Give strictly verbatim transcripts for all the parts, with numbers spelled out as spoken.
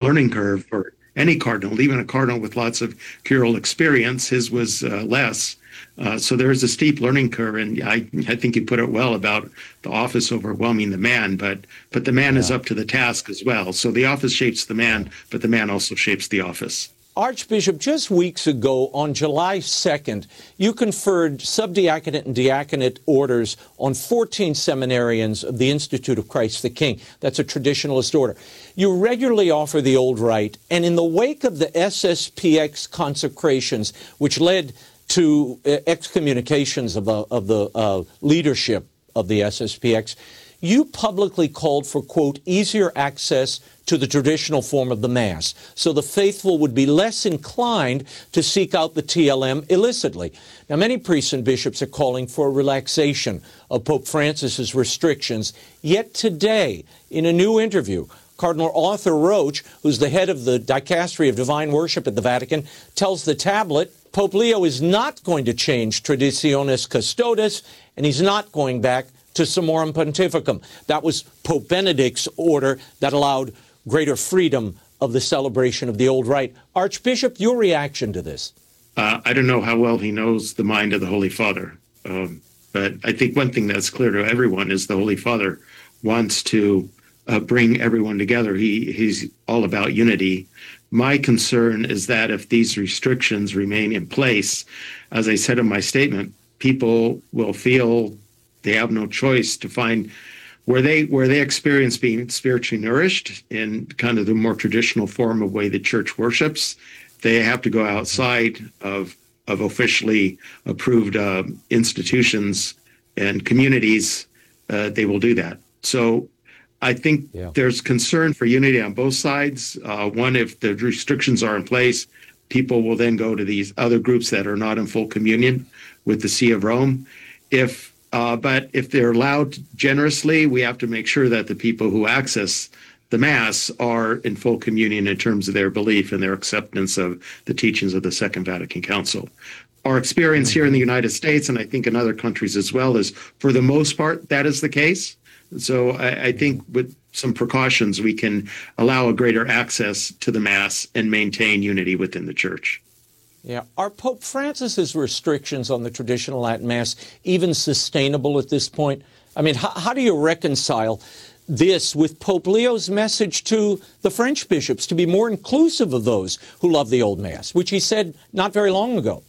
learning curve for any cardinal, even a cardinal with lots of curial experience. His was uh, less. Uh, so there is a steep learning curve, and I, I think you put it well about the office overwhelming the man, but but the man yeah. is up to the task as well. So the office shapes the man, but the man also shapes the office. Archbishop, just weeks ago, on July second, you conferred subdiaconate and diaconate orders on fourteen seminarians of the Institute of Christ the King. That's a traditionalist order. You regularly offer the old rite, and in the wake of the S S P X consecrations, which led to uh, excommunications of, uh, of the uh, leadership of the S S P X, you publicly called for, quote, easier access to the traditional form of the Mass, so the faithful would be less inclined to seek out the T L M illicitly. Now, many priests and bishops are calling for a relaxation of Pope Francis's restrictions, yet today, in a new interview, Cardinal Arthur Roche, who's the head of the Dicastery of Divine Worship at the Vatican, tells the Tablet Pope Leo is not going to change Traditionis Custodes, and he's not going back to Summorum Pontificum. That was Pope Benedict's order that allowed greater freedom of the celebration of the old rite. Archbishop, your reaction to this? Uh, I don't know how well he knows the mind of the Holy Father, um, but I think one thing that's clear to everyone is the Holy Father wants to uh, bring everyone together. He he's all about unity. My concern is that if these restrictions remain in place, as I said in my statement, people will feel they have no choice to find where they where they experience being spiritually nourished in kind of the more traditional form of way the church worships. They have to go outside of of officially approved uh, institutions and communities. Uh, they will do that. So I think yeah. there's concern for unity on both sides. Uh, one, if the restrictions are in place, people will then go to these other groups that are not in full communion with the See of Rome. If Uh, but if they're allowed generously, we have to make sure that the people who access the Mass are in full communion in terms of their belief and their acceptance of the teachings of the Second Vatican Council. Our experience here in the United States, and I think in other countries as well, is for the most part, that is the case. So I, I think with some precautions, we can allow a greater access to the Mass and maintain unity within the Church. Yeah. Are Pope Francis's restrictions on the traditional Latin Mass even sustainable at this point? I mean, how, how do you reconcile this with Pope Leo's message to the French bishops to be more inclusive of those who love the old Mass, which he said not very long ago?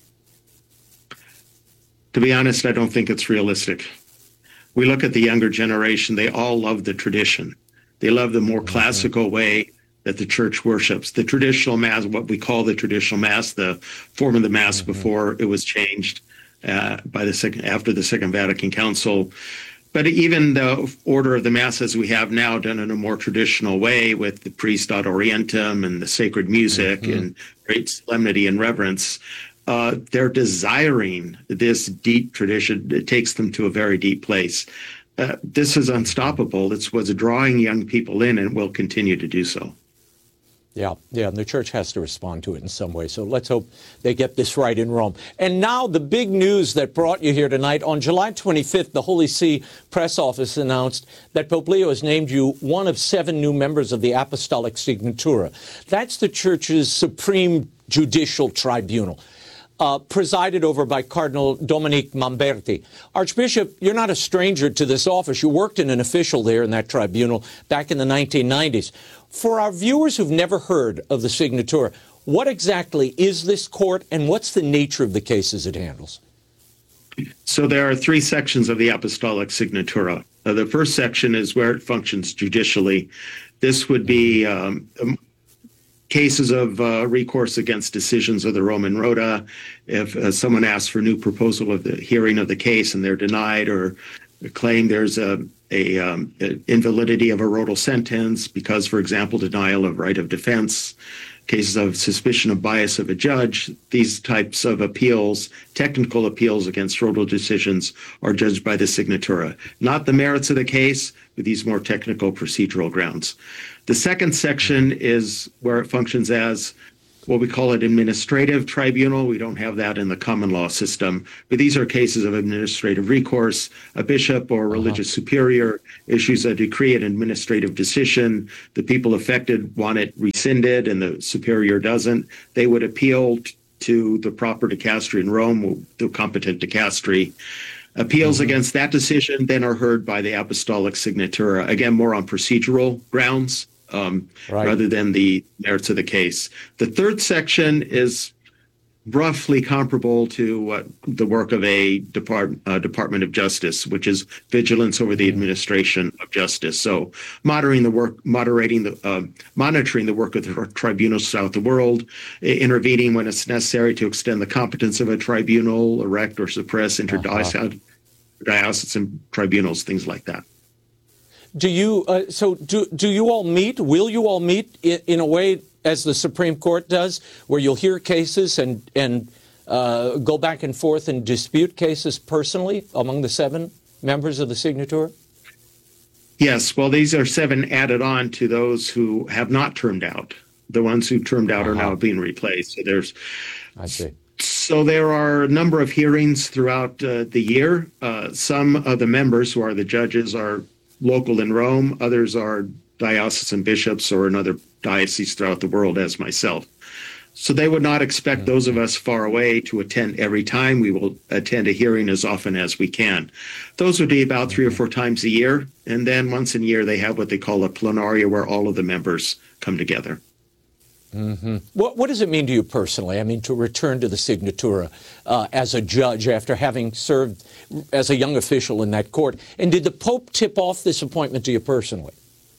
To be honest, I don't think it's realistic. We look at the younger generation, they all love the tradition. They love the more mm-hmm. classical way that the church worships. The traditional Mass, what we call the traditional Mass, the form of the Mass mm-hmm. before it was changed uh, by the second, after the Second Vatican Council. But even the order of the Mass as we have now, done in a more traditional way with the priest ad orientem and the sacred music mm-hmm. and great solemnity and reverence, uh, they're desiring this deep tradition. It takes them to a very deep place. Uh, this is unstoppable. It's what's drawing young people in and will continue to do so. Yeah, yeah, and the church has to respond to it in some way. So let's hope they get this right in Rome. And now the big news that brought you here tonight. On July twenty-fifth, the Holy See press office announced that Pope Leo has named you one of seven new members of the Apostolic Signatura. That's the church's supreme judicial tribunal, uh, presided over by Cardinal Dominique Mamberti. Archbishop, you're not a stranger to this office. You worked in an official there in that tribunal back in the nineteen nineties. For our viewers who've never heard of the Signatura, what exactly is this court and what's the nature of the cases it handles? So there are three sections of the Apostolic Signatura. Uh, the first section is where it functions judicially. This would be um, um, cases of uh, recourse against decisions of the Roman Rota. If uh, someone asks for a new proposal of the hearing of the case and they're denied, or claim there's a a um, invalidity of a rodal sentence because, for example, denial of right of defense, cases of suspicion of bias of a judge, these types of appeals, technical appeals against rodal decisions, are judged by the Signatura. Not the merits of the case, but these more technical procedural grounds. The second section is where it functions as what we call an administrative tribunal. We don't have that in the common law system, but these are cases of administrative recourse. A bishop or religious uh-huh. superior issues a decree, an administrative decision. The people affected want it rescinded and the superior doesn't. They would appeal t- to the proper dicastery in Rome, the competent dicastery. Appeals mm-hmm. against that decision then are heard by the Apostolic Signatura, again, more on procedural grounds. Um, right. rather than the merits of the case. The third section is roughly comparable to uh, the work of a Depart- uh, Department of Justice, which is vigilance over the administration of justice. So moderating the work, moderating the, uh, monitoring the work of the tribunals throughout the world, intervening when it's necessary to extend the competence of a tribunal, erect or suppress interdiocesan uh-huh. tribunals, things like that. Do you, uh, so do, do you all meet, will you all meet in, in a way as the Supreme Court does, where you'll hear cases and, and uh, go back and forth and dispute cases personally among the seven members of the Signatura? Yes, well, these are seven added on to those who have not termed out. The ones who termed out uh-huh. are now being replaced. So there's, I see. So there are a number of hearings throughout uh, the year. Uh, some of the members who are the judges are local in Rome, others are diocesan bishops or in other dioceses throughout the world, as myself. So they would not expect those of us far away to attend every time. We will attend a hearing as often as we can. Those would be about three or four times a year. And then once a year, they have what they call a plenaria, where all of the members come together. Mm-hmm. What, what does it mean to you personally? I mean, to return to the Signatura uh, as a judge after having served as a young official in that court. And did the Pope tip off this appointment to you personally?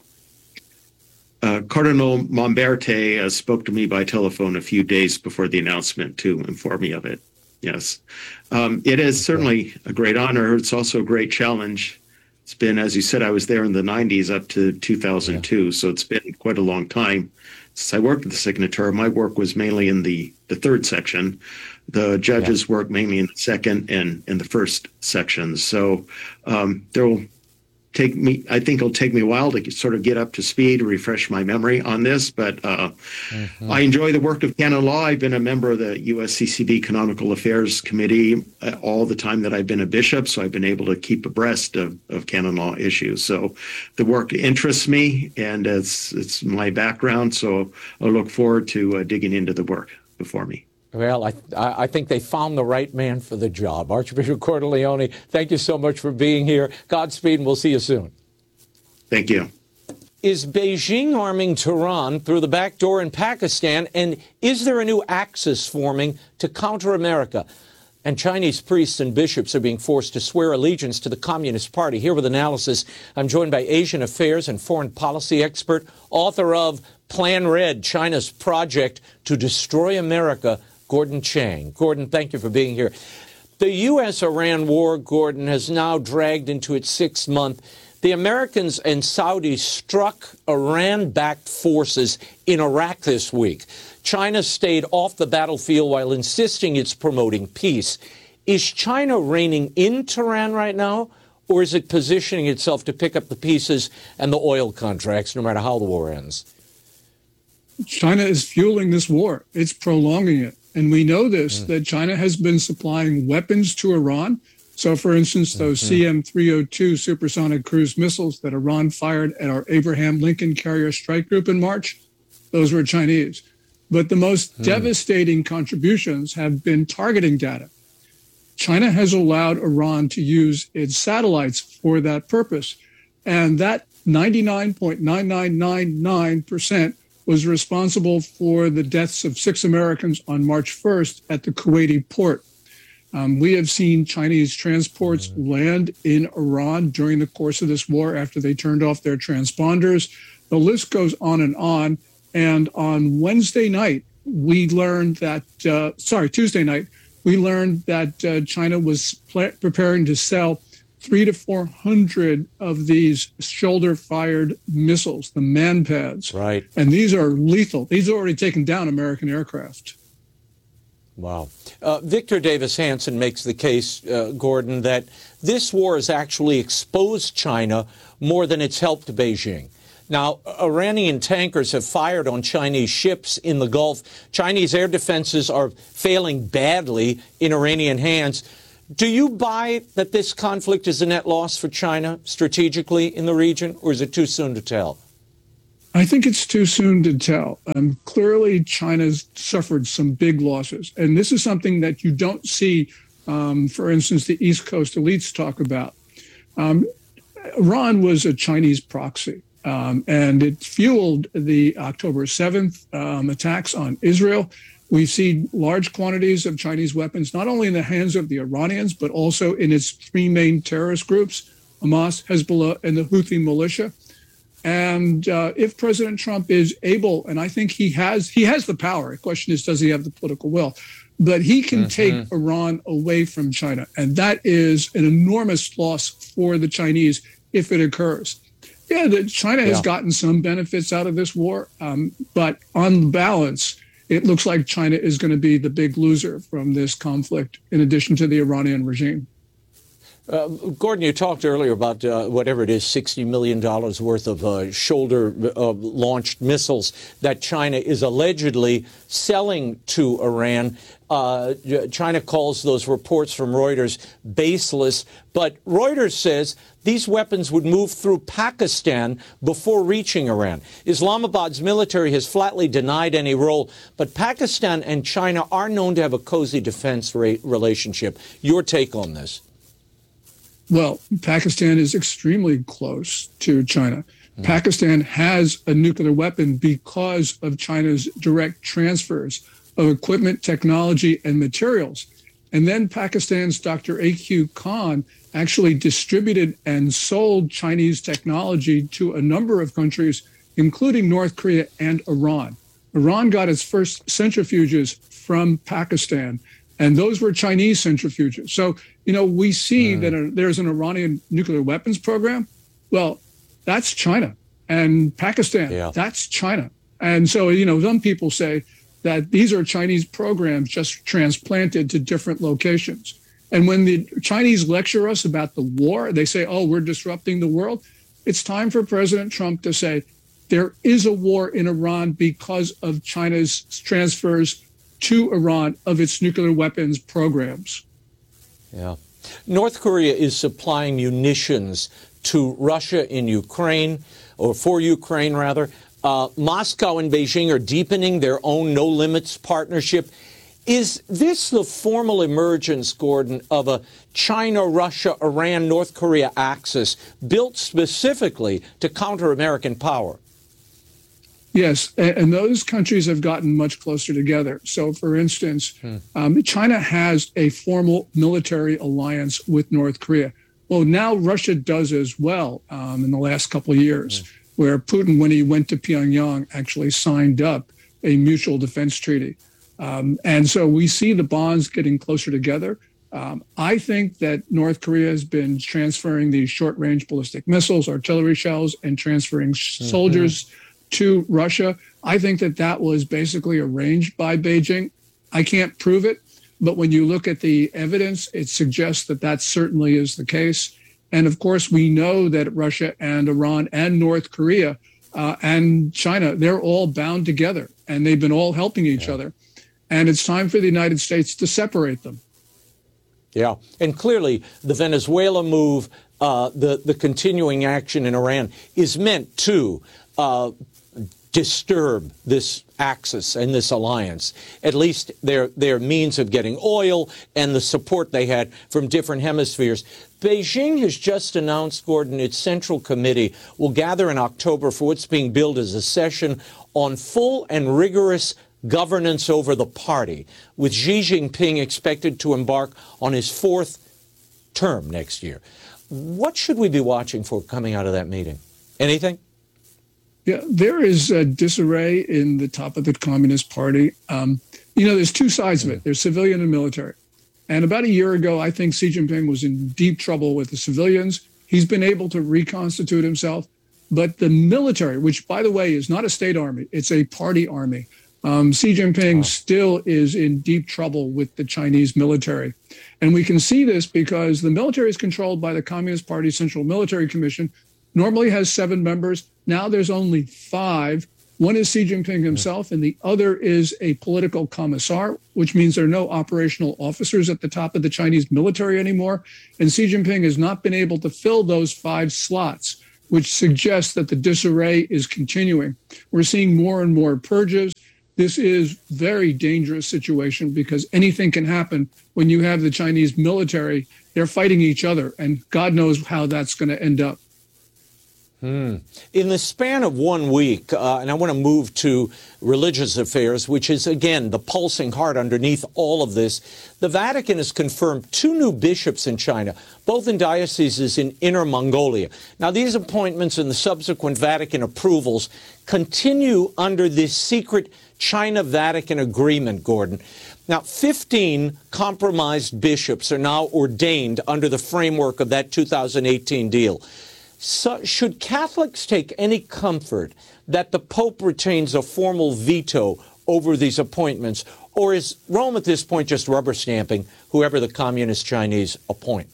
Uh, Cardinal Momberti uh, spoke to me by telephone a few days before the announcement to inform me of it. Yes. Um, it is okay. Certainly a great honor. It's also a great challenge. It's been, as you said, I was there in the nineties up to two thousand two, yeah. So it's been quite a long time since I worked at the Signatura. My work was mainly in the, the third section. The judges yeah. work mainly in the second and in the first sections. So um, there will take me, I think it'll take me a while to sort of get up to speed, refresh my memory on this, but uh, mm-hmm. I enjoy the work of canon law. I've been a member of the U S C C B Canonical Affairs Committee uh, all the time that I've been a bishop, so I've been able to keep abreast of, of canon law issues. So the work interests me, and it's, it's my background, so I look forward to uh, digging into the work before me. Well, I, I think they found the right man for the job. Archbishop Cordileone, thank you so much for being here. Godspeed, and we'll see you soon. Thank you. Is Beijing arming Tehran through the back door in Pakistan? And is there a new axis forming to counter America? And Chinese priests and bishops are being forced to swear allegiance to the Communist Party. Here with analysis, I'm joined by Asian affairs and foreign policy expert, author of Plan Red, China's Project to Destroy America, Gordon Chang. Gordon, thank you for being here. The U S Iran war, Gordon, has now dragged into its sixth month. The Americans and Saudis struck Iran-backed forces in Iraq this week. China stayed off the battlefield while insisting it's promoting peace. Is China reining in Tehran right now, or is it positioning itself to pick up the pieces and the oil contracts no matter how the war ends? China is fueling this war. It's prolonging it. And we know this, mm. that China has been supplying weapons to Iran. So, for instance, those mm-hmm. C M three oh two supersonic cruise missiles that Iran fired at our Abraham Lincoln Carrier Strike Group in March, those were Chinese. But the most mm. devastating contributions have been targeting data. China has allowed Iran to use its satellites for that purpose. And that ninety-nine point nine nine nine nine percent was responsible for the deaths of six Americans on March first at the Kuwaiti port. Um, we have seen Chinese transports mm-hmm. land in Iran during the course of this war after they turned off their transponders. The list goes on and on. And on Wednesday night, we learned that, uh, sorry, Tuesday night, we learned that uh, China was pl- preparing to sell three to four hundred of these shoulder-fired missiles, the MANPADS. Right. And these are lethal. These are already taken down American aircraft. Wow. Uh, Victor Davis Hanson makes the case, uh, Gordon, that this war has actually exposed China more than it's helped Beijing. Now, Iranian tankers have fired on Chinese ships in the Gulf. Chinese air defenses are failing badly in Iranian hands. Do you buy that this conflict is a net loss for China strategically in the region, or is it too soon to tell? I think it's too soon to tell. Um, clearly, China's suffered some big losses. And this is something that you don't see, um, for instance, the East Coast elites talk about. Um, Iran was a Chinese proxy. Um, and it fueled the October seventh um, attacks on Israel. We've seen large quantities of Chinese weapons, not only in the hands of the Iranians, but also in its three main terrorist groups, Hamas, Hezbollah, and the Houthi militia. And uh, if President Trump is able, and I think he has, he has the power. The question is, does he have the political will? But he can mm-hmm. take Iran away from China. And that is an enormous loss for the Chinese if it occurs. Yeah, that China has yeah. gotten some benefits out of this war, um, but on balance, it looks like China is going to be the big loser from this conflict, in addition to the Iranian regime. Uh, Gordon, you talked earlier about uh, whatever it is, sixty million dollars worth of uh, shoulder-launched uh, missiles that China is allegedly selling to Iran. Uh, China calls those reports from Reuters baseless, but Reuters says these weapons would move through Pakistan before reaching Iran. Islamabad's military has flatly denied any role, but Pakistan and China are known to have a cozy defense relationship. Your take on this? Well, Pakistan is extremely close to China. Mm. Pakistan has a nuclear weapon because of China's direct transfers of equipment, technology, and materials. And then Pakistan's Doctor A Q Khan actually distributed and sold Chinese technology to a number of countries, including North Korea and Iran. Iran got its first centrifuges from Pakistan, and those were Chinese centrifuges. So, you know, we see mm. that a, there's an Iranian nuclear weapons program. Well, that's China. And Pakistan, yeah. that's China. And so, you know, some people say that these are Chinese programs just transplanted to different locations. And when the Chinese lecture us about the war, they say, oh, we're disrupting the world. It's time for President Trump to say there is a war in Iran because of China's transfers to Iran of its nuclear weapons programs. Yeah. North Korea is supplying munitions to Russia in Ukraine, or for Ukraine, rather. Uh, Moscow and Beijing are deepening their own no-limits partnership. Is this the formal emergence, Gordon, of a China, Russia, Iran, North Korea axis built specifically to counter American power? Yes, and those countries have gotten much closer together. So, for instance, hmm. um, China has a formal military alliance with North Korea. Well, now Russia does as well um, in the last couple of years, hmm. where Putin, when he went to Pyongyang, actually signed up a mutual defense treaty. Um, and so we see the bonds getting closer together. Um, I think that North Korea has been transferring these short-range ballistic missiles, artillery shells, and transferring mm-hmm. soldiers to Russia. I think that that was basically arranged by Beijing. I can't prove it, but when you look at the evidence, it suggests that that certainly is the case. And of course, we know that Russia and Iran and North Korea uh, and China, they're all bound together, and they've been all helping each yeah. other. And it's time for the United States to separate them. Yeah, and clearly the Venezuela move, uh, the, the continuing action in Iran is meant to uh, disturb this axis and this alliance, at least their, their means of getting oil and the support they had from different hemispheres. Beijing has just announced, Gordon, its Central Committee will gather in October for what's being billed as a session on full and rigorous governance over the party, with Xi Jinping expected to embark on his fourth term next year. What should we be watching for coming out of that meeting? Anything? Yeah, there is a disarray in the top of the Communist Party. Um, you know, there's two sides of it. There's civilian and military. And about a year ago, I think Xi Jinping was in deep trouble with the civilians. He's been able to reconstitute himself. But the military, which, by the way, is not a state army, it's a party army. Um, Xi Jinping wow. still is in deep trouble with the Chinese military. And we can see this because the military is controlled by the Communist Party Central Military Commission, normally has seven members. Now there's only five. One is Xi Jinping himself, and the other is a political commissar, which means there are no operational officers at the top of the Chinese military anymore. And Xi Jinping has not been able to fill those five slots, which suggests that the disarray is continuing. We're seeing more and more purges. This is a very dangerous situation because anything can happen when you have the Chinese military. They're fighting each other, and God knows how that's going to end up. Hmm. In the span of one week, uh, and I want to move to religious affairs, which is, again, the pulsing heart underneath all of this, the Vatican has confirmed two new bishops in China, both in dioceses in Inner Mongolia. Now, these appointments and the subsequent Vatican approvals continue under this secret China-Vatican agreement, Gordon. Now, fifteen compromised bishops are now ordained under the framework of that two thousand eighteen deal. So should Catholics take any comfort that the Pope retains a formal veto over these appointments, or is Rome at this point just rubber stamping whoever the communist Chinese appoint?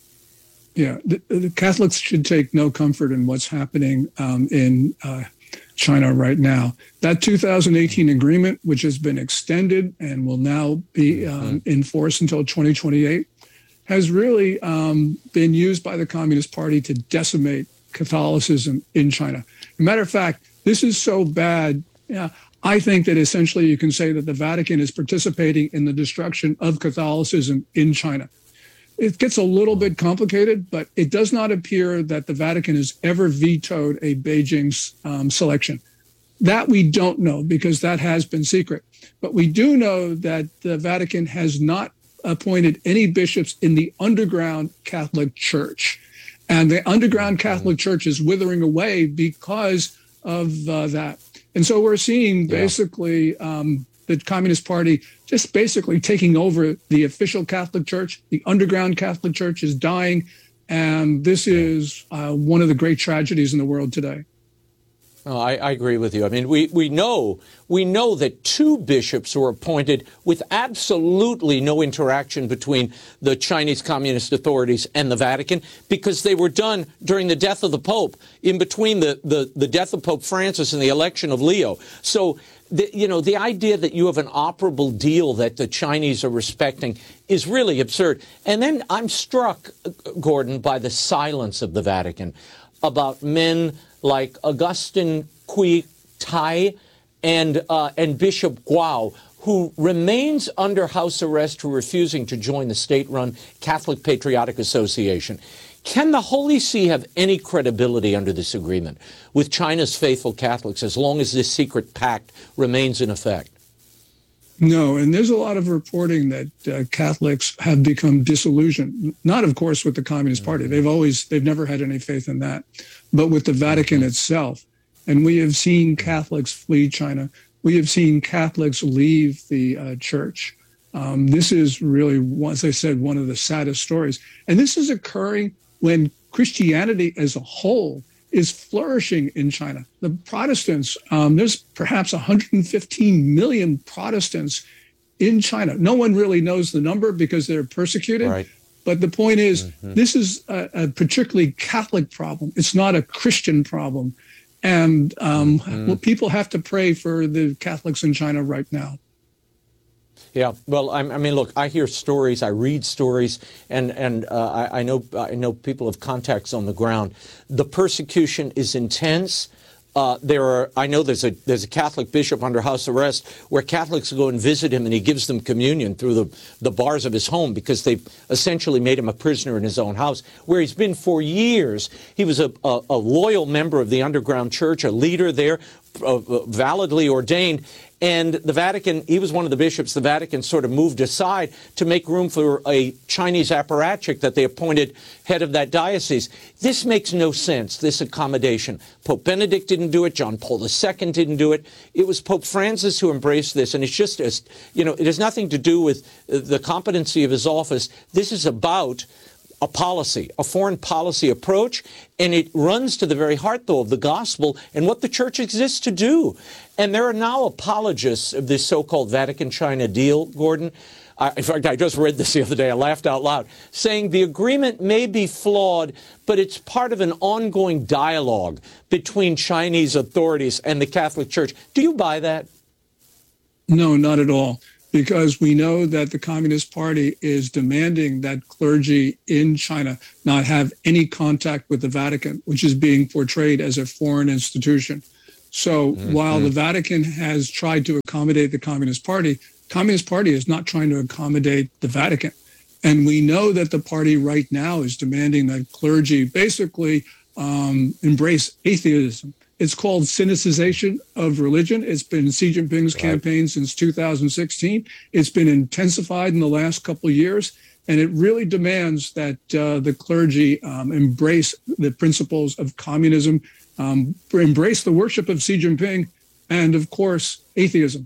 Yeah, the, the Catholics should take no comfort in what's happening um, in uh, China right now. That two thousand eighteen agreement, which has been extended and will now be um, in force until twenty twenty-eight, has really um, been used by the Communist Party to decimate Catholicism in China. As a matter of fact, this is so bad. Yeah, I think that essentially you can say that the Vatican is participating in the destruction of Catholicism in China. It gets a little bit complicated, but it does not appear that the Vatican has ever vetoed a Beijing's um, selection. That we don't know because that has been secret. But we do know that the Vatican has not appointed any bishops in the underground Catholic Church. And the underground Catholic Church is withering away because of uh, that. And so we're seeing basically um, the Communist Party just basically taking over the official Catholic Church. The underground Catholic Church is dying. And this is uh, one of the great tragedies in the world today. Oh, I, I agree with you. I mean, we, we know we know that two bishops were appointed with absolutely no interaction between the Chinese Communist authorities and the Vatican because they were done during the death of the Pope, in between the, the, the death of Pope Francis and the election of Leo. So, the, you know, the idea that you have an operable deal that the Chinese are respecting is really absurd. And then I'm struck, Gordon, by the silence of the Vatican about men like Augustin Kui Tai and uh, and Bishop Guo, who remains under house arrest for refusing to join the state-run Catholic Patriotic Association. Can the Holy See have any credibility under this agreement with China's faithful Catholics as long as this secret pact remains in effect? No, and there's a lot of reporting that uh, Catholics have become disillusioned, not, of course, with the Communist Party. They've always, they've never had any faith in that, but with the Vatican itself. And we have seen Catholics flee China. We have seen Catholics leave the uh, church. Um, this is really, as I said, one of the saddest stories. And this is occurring when Christianity as a whole is flourishing in China. The Protestants, um, there's perhaps one hundred fifteen million Protestants in China. No one really knows the number because they're persecuted. Right. But the point is, mm-hmm. this is a, a particularly Catholic problem. It's not a Christian problem. And um, mm-hmm. well, people have to pray for the Catholics in China right now. Yeah, well, I, I mean, look, I hear stories, I read stories, and and uh, I, I know I know people have contacts on the ground. The persecution is intense. Uh, there are, I know there's a there's a Catholic bishop under house arrest where Catholics go and visit him, and he gives them communion through the the bars of his home because they've essentially made him a prisoner in his own house, where he's been for years. He was a a, a loyal member of the underground church, a leader there, uh, validly ordained. And the Vatican, he was one of the bishops, the Vatican sort of moved aside to make room for a Chinese apparatchik that they appointed head of that diocese. This makes no sense, this accommodation. Pope Benedict didn't do it. John Paul the Second didn't do it. It was Pope Francis who embraced this. And it's just, as, you know, it has nothing to do with the competency of his office. This is about a policy, a foreign policy approach, and it runs to the very heart, though, of the gospel and what the church exists to do. And there are now apologists of this so-called Vatican-China deal, Gordon. I, in fact, I just read this the other day. I laughed out loud, saying the agreement may be flawed, but it's part of an ongoing dialogue between Chinese authorities and the Catholic Church. Do you buy that? No, not at all. Because we know that the Communist Party is demanding that clergy in China not have any contact with the Vatican, which is being portrayed as a foreign institution. So mm-hmm. while the Vatican has tried to accommodate the Communist Party, Communist Party is not trying to accommodate the Vatican. And we know that the party right now is demanding that clergy basically um, embrace atheism. It's called sinicization of religion. It's been Xi Jinping's right. campaign since two thousand sixteen. It's been intensified in the last couple of years, and it really demands that uh, the clergy um, embrace the principles of communism, um, embrace the worship of Xi Jinping, and, of course, atheism.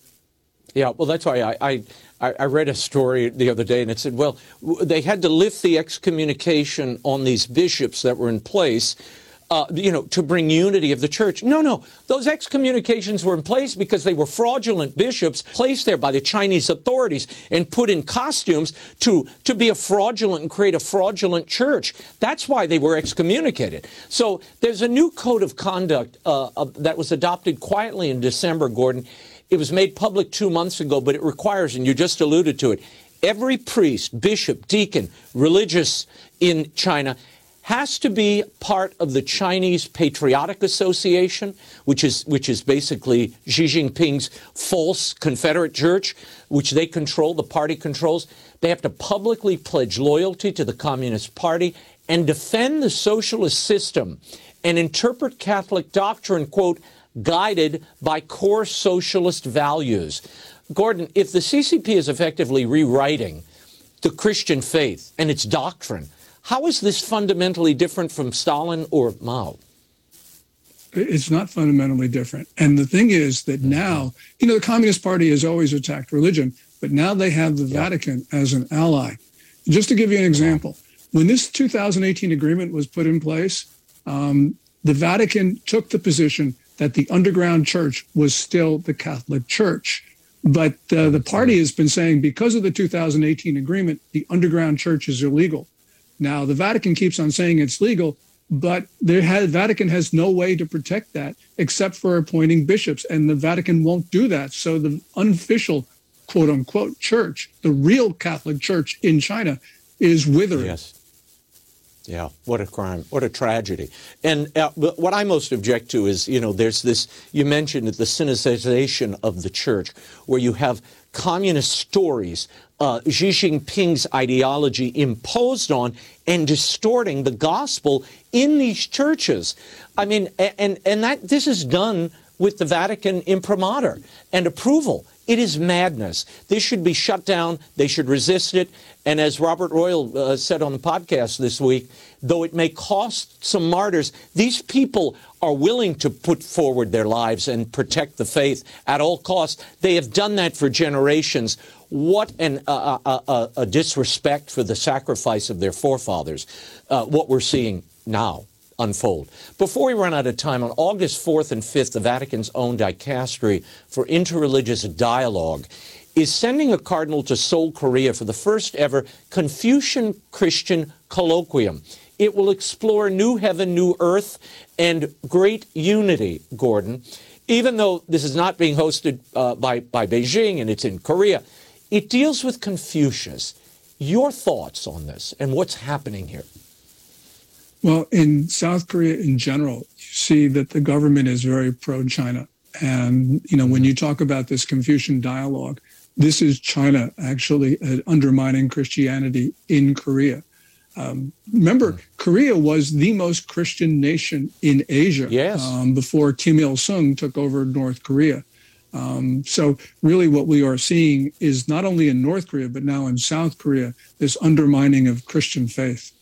Yeah, well, that's why I, I, I read a story the other day, and it said, well, they had to lift the excommunication on these bishops that were in place, Uh, you know, to bring unity of the church. No, no. Those excommunications were in place because they were fraudulent bishops placed there by the Chinese authorities and put in costumes to, to be a fraudulent and create a fraudulent church. That's why they were excommunicated. So there's a new code of conduct uh, uh, that was adopted quietly in December, Gordon. It was made public two months ago, but it requires, and you just alluded to it, every priest, bishop, deacon, religious in China has to be part of the Chinese Patriotic Association, which is which is basically Xi Jinping's false Confederate church, which they control, the party controls. They have to publicly pledge loyalty to the Communist Party and defend the socialist system and interpret Catholic doctrine, quote, guided by core socialist values. Gordon, if the C C P is effectively rewriting the Christian faith and its doctrine, how is this fundamentally different from Stalin or Mao? It's not fundamentally different. And the thing is that now, you know, the Communist Party has always attacked religion, but now they have the yeah. Vatican as an ally. Just to give you an example, when this two thousand eighteen agreement was put in place, um, the Vatican took the position that the underground church was still the Catholic Church. But uh, the party has been saying because of the two thousand eighteen agreement, the underground church is illegal. Now, the Vatican keeps on saying it's legal, but the Vatican has no way to protect that except for appointing bishops, and the Vatican won't do that. So the unofficial, quote unquote, church, the real Catholic Church in China, is withering. Yes. Yeah, what a crime, what a tragedy. And uh, what I most object to is, you know, there's this, you mentioned it, the sinicization of the church, where you have communist stories, uh, Xi Jinping's ideology imposed on and distorting the gospel in these churches. I mean, and, and that this is done with the Vatican imprimatur and approval. It is madness. This should be shut down. They should resist it. And as Robert Royal uh, said on the podcast this week, though it may cost some martyrs, these people are willing to put forward their lives and protect the faith at all costs. They have done that for generations. What an, uh, uh, uh, a disrespect for the sacrifice of their forefathers, uh, what we're seeing now unfold. Before we run out of time, on August fourth and fifth, the Vatican's own dicastery for interreligious dialogue is sending a cardinal to Seoul, Korea for the first ever Confucian Christian colloquium. It will explore new heaven, new earth, and great unity, Gordon. Even though this is not being hosted uh, by, by Beijing and it's in Korea, it deals with Confucius. Your thoughts on this and what's happening here? Well, in South Korea in general, you see that the government is very pro-China. And, you know, when you talk about this Confucian dialogue, this is China actually uh, undermining Christianity in Korea. Um, remember, Korea was the most Christian nation in Asia yes. um, before Kim Il-sung took over North Korea. Um, so really what we are seeing is not only in North Korea, but now in South Korea, this undermining of Christian faith.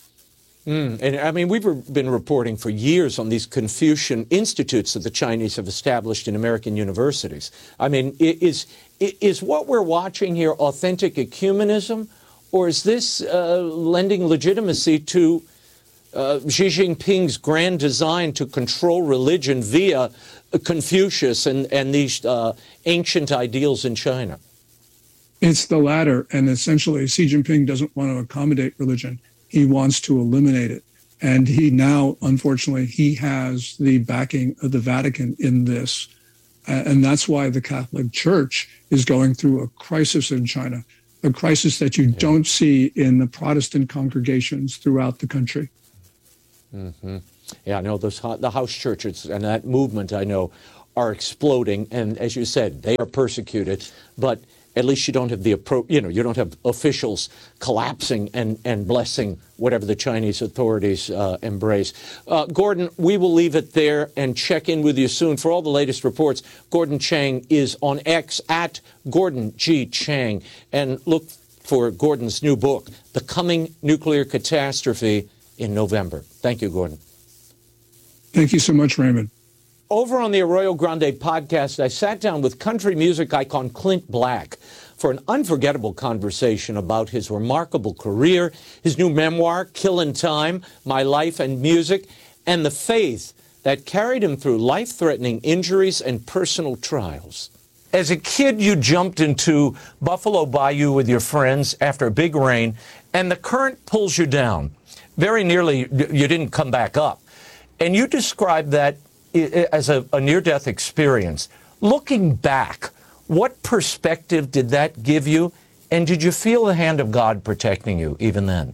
Mm, and I mean, we've been reporting for years on these Confucian institutes that the Chinese have established in American universities. I mean, is, is what we're watching here authentic ecumenism, or is this uh, lending legitimacy to uh, Xi Jinping's grand design to control religion via Confucius and, and these uh, ancient ideals in China? It's the latter. And essentially, Xi Jinping doesn't want to accommodate religion. He wants to eliminate it. And he now, unfortunately, he has the backing of the Vatican in this. And that's why the Catholic Church is going through a crisis in China, a crisis that you yeah. don't see in the Protestant congregations throughout the country. Mm-hmm. Yeah, I know those the house churches and that movement, I know, are exploding. And as you said, they are persecuted, but at least you don't have the appro- you know, you don't have officials collapsing and, and blessing whatever the Chinese authorities uh, embrace. Uh, Gordon, we will leave it there and check in with you soon. For all the latest reports, Gordon Chang is on X at Gordon G. Chang. And look for Gordon's new book, The Coming Nuclear Catastrophe, in November. Thank you, Gordon. Thank you so much, Raymond. Over on the Arroyo Grande podcast, I sat down with country music icon Clint Black for an unforgettable conversation about his remarkable career, his new memoir, Killin' Time, My Life and Music, and the faith that carried him through life-threatening injuries and personal trials. As a kid, you jumped into Buffalo Bayou with your friends after a big rain, and the current pulls you down. Very nearly, you didn't come back up. And you described that as a, a near-death experience. Looking back, what perspective did that give you? And did you feel the hand of God protecting you even then?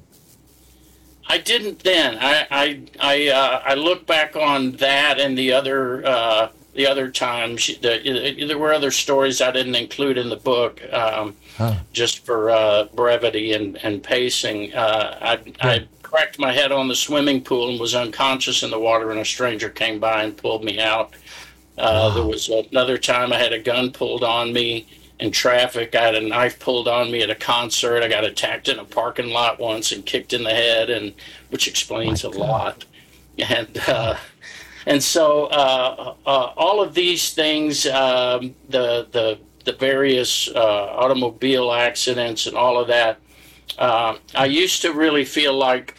I didn't then. I I I, uh, I look back on that and the other uh, the other times. The, there were other stories I didn't include in the book, um, huh. just for uh, brevity and and pacing. Uh, I yeah. I cracked my head on the swimming pool and was unconscious in the water, and a stranger came by and pulled me out. Uh, wow. There was another time I had a gun pulled on me in traffic. I had a knife pulled on me at a concert. I got attacked in a parking lot once and kicked in the head, and which explains a lot. And uh, and so uh, uh, all of these things, um, the the the various uh, automobile accidents and all of that, uh, I used to really feel like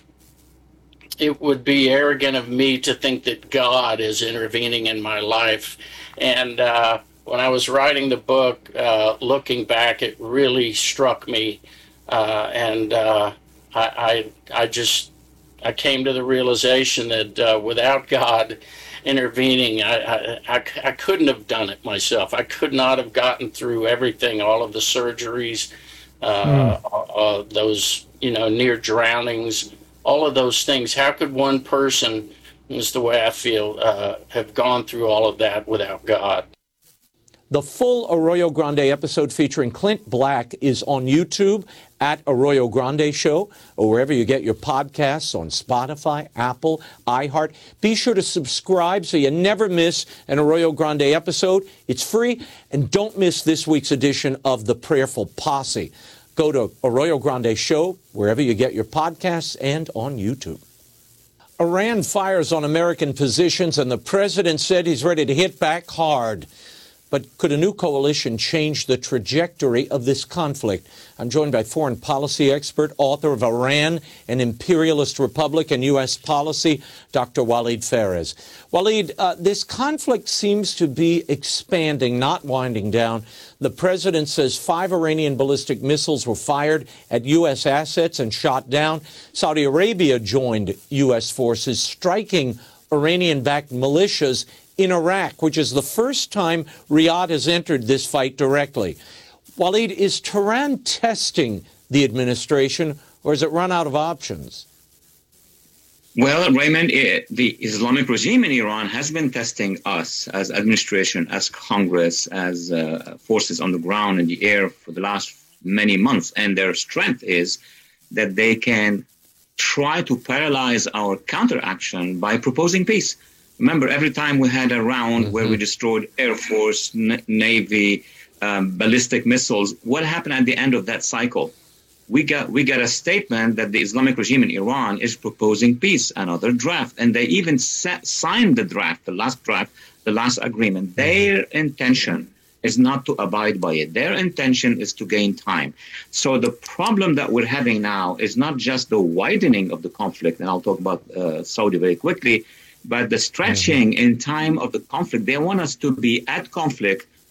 it would be arrogant of me to think that God is intervening in my life. And uh, when I was writing the book, uh, looking back, it really struck me. Uh, and uh, I, I, I just, I came to the realization that uh, without God intervening, I, I, I, I couldn't have done it myself. I could not have gotten through everything, all of the surgeries, uh, mm. uh, those, you know, near drownings, all of those things. How could one person, is the way I feel, uh, have gone through all of that without God? The full Arroyo Grande episode featuring Clint Black is on YouTube at Arroyo Grande Show, or wherever you get your podcasts, on Spotify, Apple, iHeart. Be sure to subscribe so you never miss an Arroyo Grande episode. It's free, and don't miss this week's edition of The Prayerful Posse. Go to Arroyo Grande Show, wherever you get your podcasts, and on YouTube. Iran fires on American positions, and the president said he's ready to hit back hard. But could a new coalition change the trajectory of this conflict? I'm joined by foreign policy expert, author of Iran, an Imperialist Republic and U S Policy, Doctor Waleed Phares. Waleed, uh, this conflict seems to be expanding, not winding down. The president says five Iranian ballistic missiles were fired at U S assets and shot down. Saudi Arabia joined U S forces, striking Iranian-backed militias in Iraq, which is the first time Riyadh has entered this fight directly. Waleed, is Tehran testing the administration, or has it run out of options? Well, Raymond, it, the Islamic regime in Iran has been testing us as administration, as Congress, as uh, forces on the ground and the air for the last many months. And their strength is that they can try to paralyze our counteraction by proposing peace. Remember, every time we had a round mm-hmm. where we destroyed Air Force, N- Navy, um, ballistic missiles, what happened at the end of that cycle? We got we got a statement that the Islamic regime in Iran is proposing peace, another draft. And they even set, signed the draft, the last draft, the last agreement. Mm-hmm. Their intention is not to abide by it. Their intention is to gain time. So the problem that we're having now is not just the widening of the conflict, and I'll talk about uh, Saudi very quickly, but the stretching in time of the conflict. They want us to be at conflict,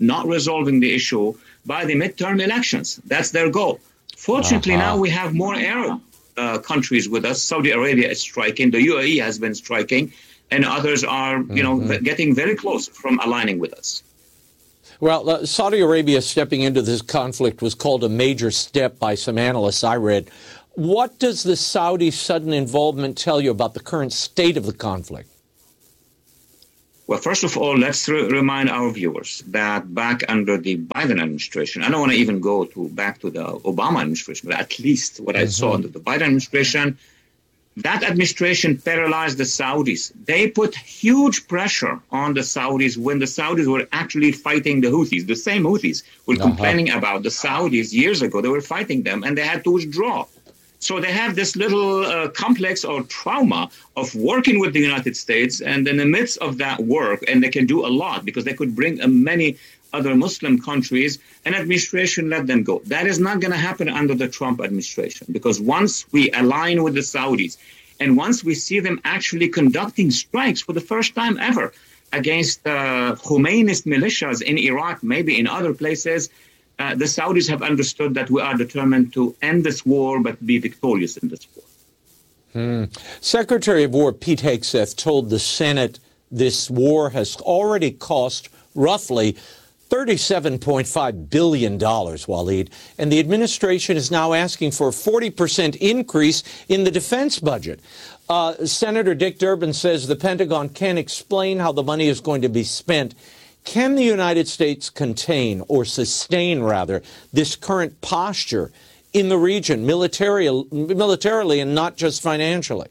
not resolving the issue by the midterm elections. That's their goal. Fortunately, Uh-huh. now we have more Arab uh, countries with us. Saudi Arabia is striking. The U A E has been striking. And others are, you know, Mm-hmm. getting very close from aligning with us. Well, uh, Saudi Arabia stepping into this conflict was called a major step by some analysts I read. What does the Saudi sudden involvement tell you about the current state of the conflict? Well, first of all, let's re- remind our viewers that back under the Biden administration, I don't want to even go to back to the Obama administration, but at least what I saw under the Biden administration, that administration paralyzed the Saudis. They put huge pressure on the Saudis when the Saudis were actually fighting the Houthis. The same Houthis were Uh-huh. complaining about the Saudis years ago. They were fighting them and they had to withdraw. So they have this little uh, complex or trauma of working with the United States, and in the midst of that work, and they can do a lot because they could bring uh, many other Muslim countries, an administration let them go. That is not going to happen under the Trump administration, because once we align with the Saudis, and once we see them actually conducting strikes for the first time ever against uh, Khomeini's militias in Iraq, maybe in other places, Uh, the Saudis have understood that we are determined to end this war, but be victorious in this war. Hmm. Secretary of War Pete Hegseth told the Senate this war has already cost roughly thirty-seven point five billion dollars, Waleed, and the administration is now asking for a forty percent increase in the defense budget. Uh, Senator Dick Durbin says the Pentagon can't explain how the money is going to be spent. Can the United States contain, or sustain rather, this current posture in the region military, militarily and not just financially?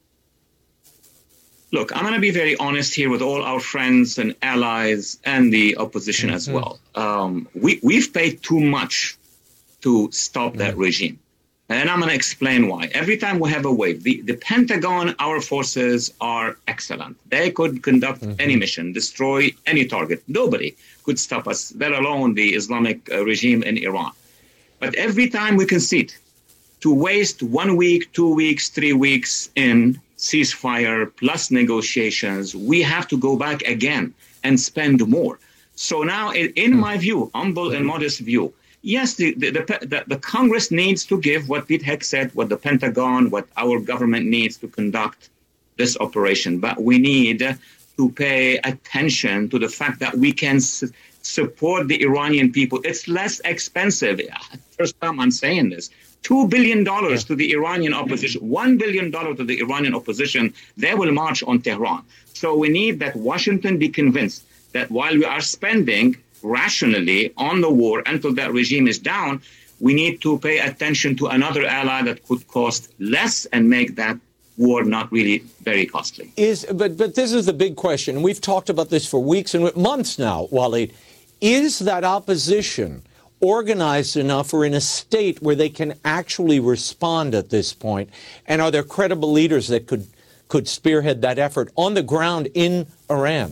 Look, I'm going to be very honest here with all our friends and allies and the opposition Mm-hmm. as well. Um, we, we've paid too much to stop that Mm-hmm. regime. And I'm going to explain why. Every time we have a wave, the, the Pentagon, our forces are excellent. They could conduct Mm-hmm. any mission, destroy any target. Nobody could stop us, let alone the Islamic uh, regime in Iran. But every time we concede to waste one week, two weeks, three weeks in ceasefire plus negotiations, we have to go back again and spend more. So now, in, in my view, humble and modest view, yes, the, the, the, the Congress needs to give what Pete Hegseth said, what the Pentagon, what our government needs to conduct this operation. But we need to pay attention to the fact that we can su- support the Iranian people. It's less expensive. First time I'm saying this. two billion dollars to the Iranian opposition, one billion dollars to the Iranian opposition. They will march on Tehran. So we need that Washington be convinced that while we are spending rationally on the war until that regime is down, we need to pay attention to another ally that could cost less and make that war not really very costly. Is but but this is the big question. We've talked about this for weeks and months now, Waleed. Is that opposition organized enough or in a state where they can actually respond at this point? And are there credible leaders that could could spearhead that effort on the ground in Iran?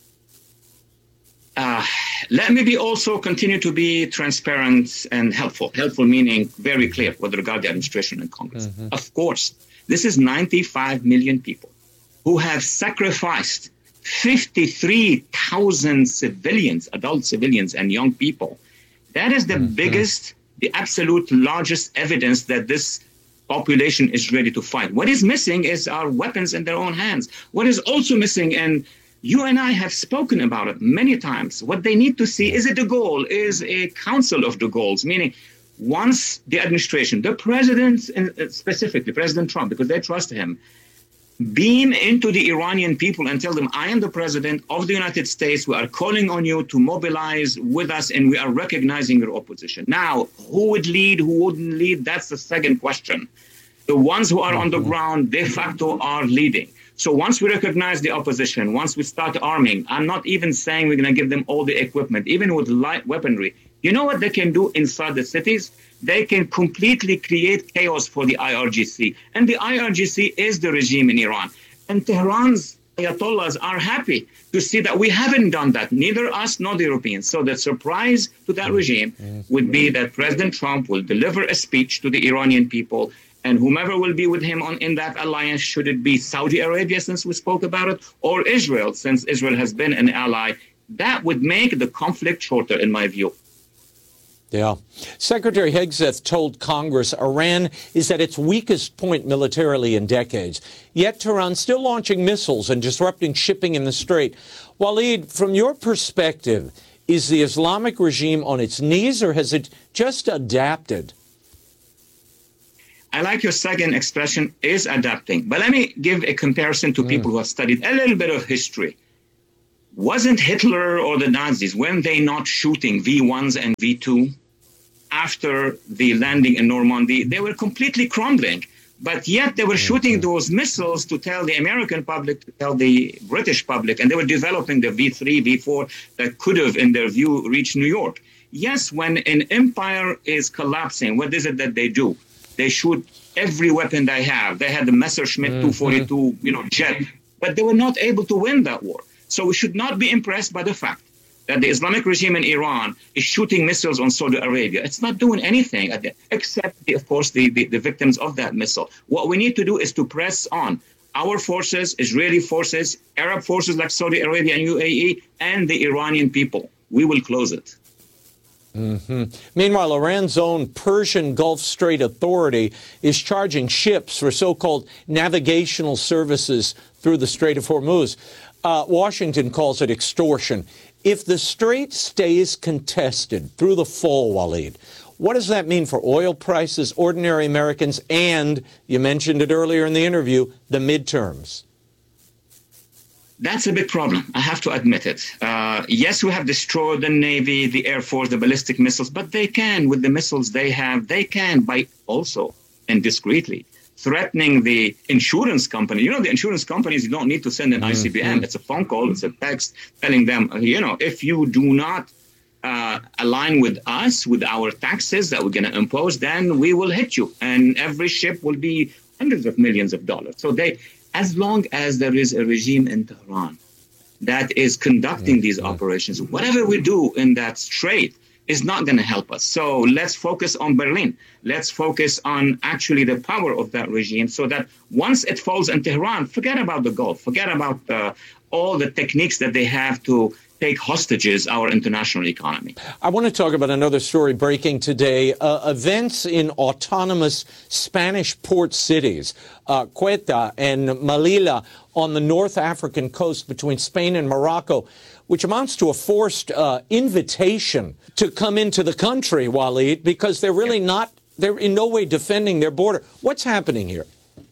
Uh, let me be also continue to be transparent and helpful. Helpful meaning very clear with regard to the administration and Congress. Mm-hmm. Of course, this is ninety-five million people who have sacrificed fifty-three thousand civilians, adult civilians and young people. That is the mm-hmm. biggest, the absolute largest evidence that this population is ready to fight. What is missing is our weapons in their own hands. What is also missing, and you and I have spoken about it many times, what they need to see is a de Gaulle, is a council of de Gaulles, meaning once the administration, the president, and specifically President Trump, because they trust him, beam into the Iranian people and tell them, I am the president of the United States. We are calling on you to mobilize with us, and we are recognizing your opposition. Now, who would lead, who wouldn't lead? That's the second question. The ones who are on the ground de facto are leading. So once we recognize the opposition, once we start arming, I'm not even saying we're going to give them all the equipment, even with light weaponry. You know what they can do inside the cities? They can completely create chaos for the I R G C. And the I R G C is the regime in Iran. And Tehran's Ayatollahs are happy to see that we haven't done that, neither us nor the Europeans. So the surprise to that regime would be that President Trump will deliver a speech to the Iranian people, and whomever will be with him on in that alliance, should it be Saudi Arabia, since we spoke about it, or Israel, since Israel has been an ally That would make the conflict shorter, in my view. Yeah. Secretary Hegseth told Congress Iran is at its weakest point militarily in decades. Yet Tehran still launching missiles and disrupting shipping in the Strait. Waleed, from your perspective, is the Islamic regime on its knees or has it just adapted? I like your second expression, is adapting. But let me give a comparison to people who have studied a little bit of history. Wasn't Hitler or the Nazis, when they not shooting V ones and V two after the landing in Normandy, they were completely crumbling. But yet they were shooting those missiles to tell the American public, to tell the British public, and they were developing the V three, V four that could have, in their view, reached New York. Yes, when an empire is collapsing, what is it that they do? They shoot every weapon they have. They had the Messerschmitt mm-hmm. two forty-two, you know, jet, but they were not able to win that war. So we should not be impressed by the fact that the Islamic regime in Iran is shooting missiles on Saudi Arabia. It's not doing anything, except, of course, the, the, the victims of that missile. What we need to do is to press on. Our forces, Israeli forces, Arab forces like Saudi Arabia and U A E, and the Iranian people. We will close it. Mm-hmm. Meanwhile, Iran's own Persian Gulf Strait Authority is charging ships for so-called navigational services through the Strait of Hormuz. Uh, Washington calls it extortion. If the strait stays contested through the fall, Waleed, what does that mean for oil prices, ordinary Americans, and, you mentioned it earlier in the interview, the midterms? That's a big problem. I have to admit it. Uh, yes, we have destroyed the Navy, the Air Force, the ballistic missiles, but they can, with the missiles they have, they can, by also and discreetly, threatening the insurance company. You know, the insurance companies, you don't need to send an I C B M. Mm-hmm. It's a phone call, it's a text telling them, you know, if you do not uh, align with us, with our taxes that we're going to impose, then we will hit you. And every ship will be hundreds of millions of dollars. So they, as long as there is a regime in Tehran that is conducting mm-hmm. these operations, whatever we do in that strait is not going to help us. So let's focus on Berlin. Let's focus on actually the power of that regime so that once it falls in Tehran, forget about the Gulf, forget about uh, all the techniques that they have to take hostages our international economy. I want to talk about another story breaking today. Uh, events in autonomous Spanish port cities, uh, Ceuta and Melilla on the North African coast between Spain and Morocco, which amounts to a forced uh, invitation to come into the country, Waleed, because they're really not, they're in no way defending their border. What's happening here?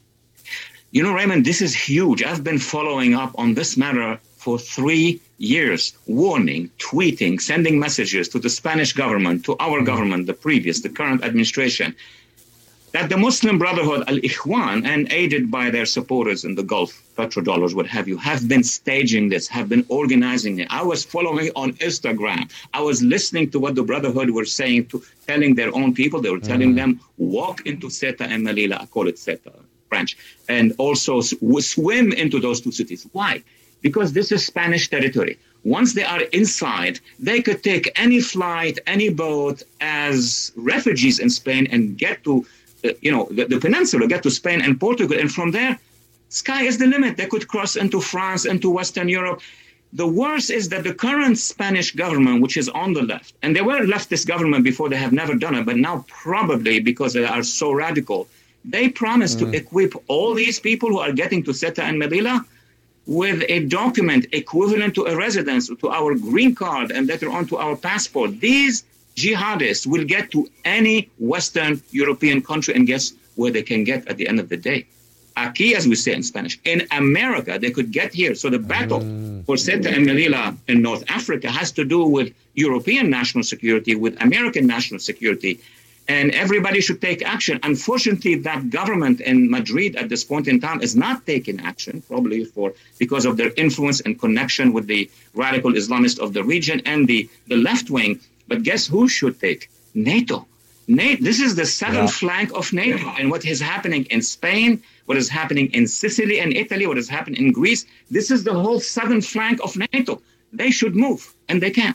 You know, Raymond, this is huge. I've been following up on this matter for three years, warning, tweeting, sending messages to the Spanish government, to our mm-hmm. government, the previous, the current administration, that the Muslim Brotherhood, Al-Ikhwan, and aided by their supporters in the Gulf, petrodollars, what have you, have been staging this, have been organizing it. I was following on Instagram. I was listening to what the Brotherhood were saying, to telling their own people. They were telling mm. them, walk into Ceuta and Melilla, I call it Ceuta, French, and also swim into those two cities. Why? Because this is Spanish territory. Once they are inside, they could take any flight, any boat as refugees in Spain and get to Uh, you know, the, the peninsula, get to Spain and Portugal. And from there, sky is the limit. They could cross into France, into Western Europe. The worst is that the current Spanish government, which is on the left, and they were a leftist government before, they have never done it, but now probably because they are so radical, they promise mm. to equip all these people who are getting to Ceuta and Melilla with a document equivalent to a residence, to our green card, and later on to our passport. These jihadists will get to any Western European country, and guess where they can get at the end of the day? Aquí, as we say in Spanish. In America, they could get here. So the battle mm. for Ceuta and Melilla in North Africa has to do with European national security, with American national security, and everybody should take action. Unfortunately, that government in Madrid at this point in time is not taking action, probably for because of their influence and connection with the radical Islamists of the region and the, the left wing. But guess who should take? NATO. NATO. This is the southern yeah. flank of NATO. And what is happening in Spain, what is happening in Sicily and Italy, what is happening in Greece, this is the whole southern flank of NATO. They should move, and they can.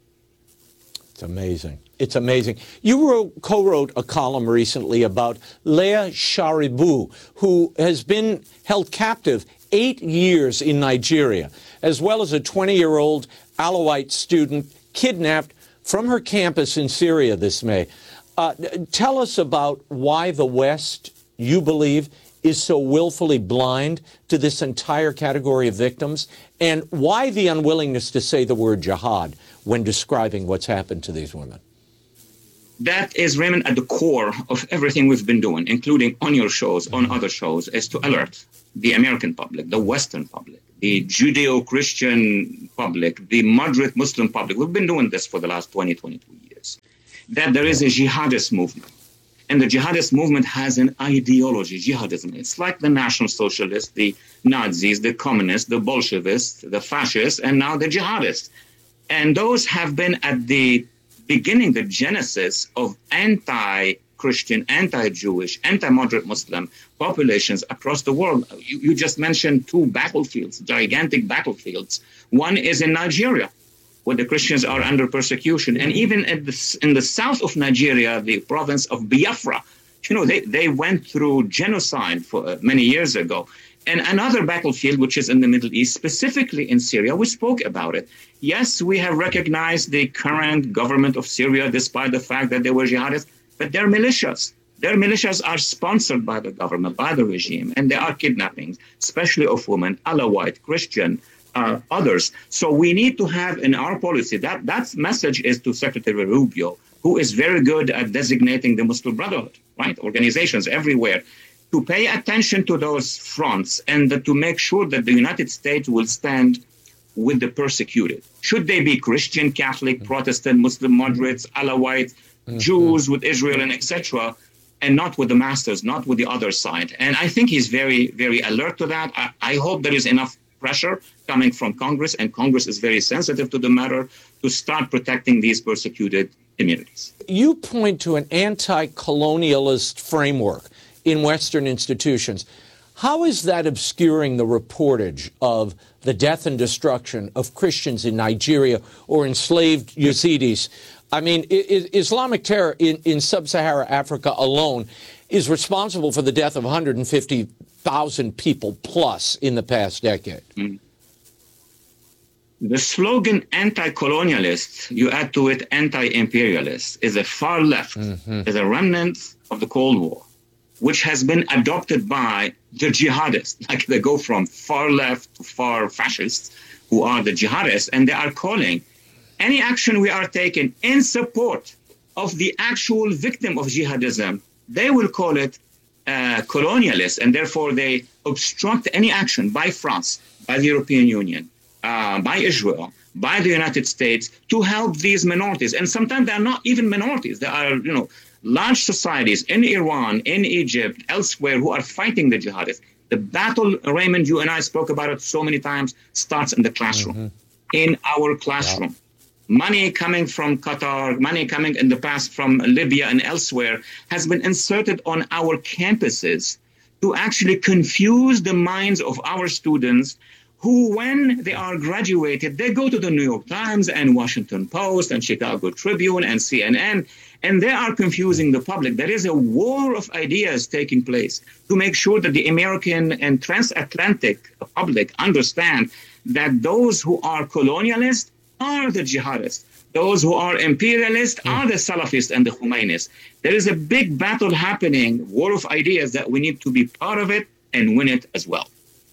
It's amazing. It's amazing. You wrote, co-wrote a column recently about Leah Sharibu, who has been held captive eight years in Nigeria, as well as a twenty-year-old Alawite student kidnapped from her campus in Syria this May. Uh, tell us about why the West, you believe, is so willfully blind to this entire category of victims, and why the unwillingness to say the word jihad when describing what's happened to these women. That is, Raymond, at the core of everything we've been doing, including on your shows, on other shows, is to alert the American public, the Western public, the Judeo-Christian public, the moderate Muslim public. We've been doing this for the last twenty, twenty-two years, that there is a jihadist movement. And the jihadist movement has an ideology, jihadism. It's like the National Socialists, the Nazis, the communists, the Bolshevists, the fascists, and now the jihadists. And those have been at the beginning, the genesis of anti-Christian, anti-Jewish, anti-moderate Muslim populations across the world. You, you just mentioned two battlefields, gigantic battlefields. One is in Nigeria, where the Christians are under persecution. And even at the, in the south of Nigeria, the province of Biafra, you know, they, they went through genocide for uh, many years ago. And another battlefield, which is in the Middle East, specifically in Syria, we spoke about it. Yes, we have recognized the current government of Syria, despite the fact that they were jihadists, but they're militias. Their militias are sponsored by the government, by the regime, and they are kidnapping, especially of women, Alawite, Christian, uh, others. So we need to have in our policy, that, that message is to Secretary Rubio, who is very good at designating the Muslim Brotherhood, right? Organizations everywhere, to pay attention to those fronts and to make sure that the United States will stand with the persecuted. Should they be Christian, Catholic, Protestant, Muslim moderates, Alawites, mm-hmm. Jews with Israel, and et cetera, and not with the masters, not with the other side. And I think he's very, very alert to that. I, I hope there is enough pressure coming from Congress, and Congress is very sensitive to the matter, to start protecting these persecuted communities. You point to an anti-colonialist framework in Western institutions. How is that obscuring the reportage of the death and destruction of Christians in Nigeria or enslaved Yazidis? I mean, I- I- Islamic terror in, in sub-Saharan Africa alone is responsible for the death of one hundred fifty thousand people plus in the past decade. Mm. The slogan anti-colonialist, you add to it anti-imperialist, is a far left, mm-hmm. is a remnant of the Cold War, which has been adopted by the jihadists. Like they go from far left to far fascists, who are the jihadists, and they are calling any action we are taking in support of the actual victim of jihadism, they will call it uh, colonialist, and therefore they obstruct any action by France, by the European Union, uh, by Israel, by the United States to help these minorities. And sometimes they're not even minorities. They are, you know, large societies in Iran, in Egypt, elsewhere, who are fighting the jihadists. The battle, Raymond, you and I spoke about it so many times, starts in the classroom, mm-hmm. in our classroom. Yeah. Money coming from Qatar, money coming in the past from Libya and elsewhere has been inserted on our campuses to actually confuse the minds of our students who, when they are graduated, they go to the New York Times and Washington Post and Chicago Tribune and C N N, and they are confusing the public. There is a war of ideas taking place to make sure that the American and transatlantic public understand that those who are colonialists are the jihadists. Those who are imperialists mm. are the Salafists and the Khomeinis. There is a big battle happening, war of ideas, that we need to be part of it and win it as well.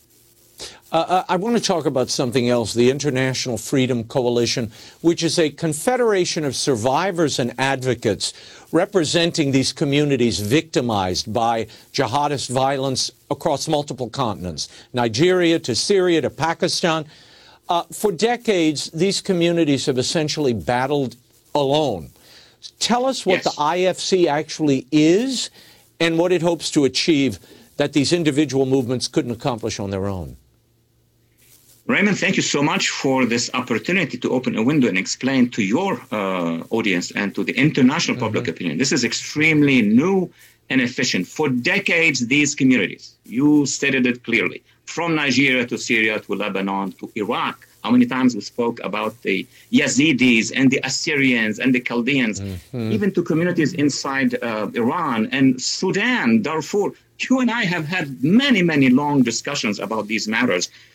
Uh, I want to talk about something else, the International Freedom Coalition, which is a confederation of survivors and advocates representing these communities victimized by jihadist violence across multiple continents, Nigeria to Syria to Pakistan. Uh, for decades, these communities have essentially battled alone. Tell us what yes. the I F C actually is and what it hopes to achieve that these individual movements couldn't accomplish on their own. Raymond, thank you so much for this opportunity to open a window and explain to your uh, audience and to the international public mm-hmm. opinion. This is extremely new and efficient. For decades, these communities, you stated it clearly, from Nigeria to Syria to Lebanon to Iraq. How many times we spoke about the Yazidis and the Assyrians and the Chaldeans, mm-hmm. even to communities inside uh, Iran and Sudan, Darfur. You and I have had many, many long discussions about these matters.